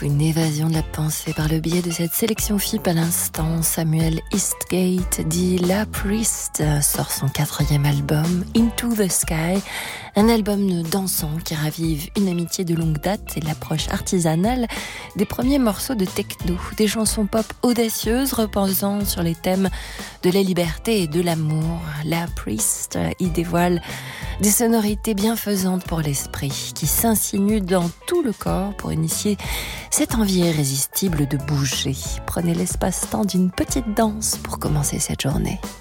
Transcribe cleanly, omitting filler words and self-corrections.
Une évasion de la pensée par le biais de cette sélection FIP à l'instant. Samuel Eastgate dit La Priest sort son 4e album, Into the Sky, un album dansant qui ravive une amitié de longue date et l'approche artisanale des premiers morceaux de techno, des chansons pop audacieuses reposant sur les thèmes de la liberté et de l'amour. La Priest y dévoile des sonorités bienfaisantes pour l'esprit qui s'insinuent dans tout le corps pour initier cette envie irrésistible de bouger. Prenez l'espace-temps d'une petite danse pour commencer cette journée.